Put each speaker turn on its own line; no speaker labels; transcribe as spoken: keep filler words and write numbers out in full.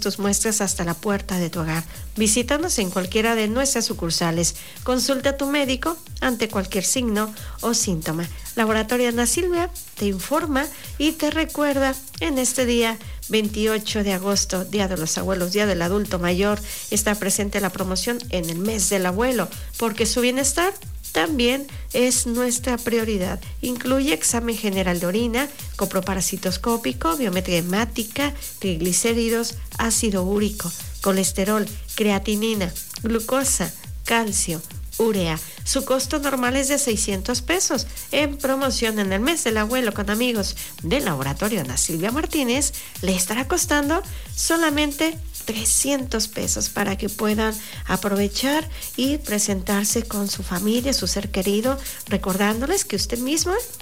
tus muestras hasta la puerta de tu hogar. Visítanos en cualquiera de nuestras sucursales. Consulta a tu médico ante cualquier signo o síntoma. Laboratorio Ana Silvia te informa y te recuerda en este día veintiocho de agosto, Día de los Abuelos, Día del Adulto Mayor, está presente la promoción en el mes del abuelo, porque su bienestar también es nuestra prioridad. Incluye examen general de orina, coproparasitoscópico, biometría hemática, triglicéridos, ácido úrico, colesterol, creatinina, glucosa, calcio, urea. Su costo normal es de seiscientos pesos. En promoción en el mes del abuelo con amigos del Laboratorio Ana Silvia Martínez le estará costando solamente trescientos pesos para que puedan aprovechar y presentarse con su familia, su ser querido, recordándoles que usted mismo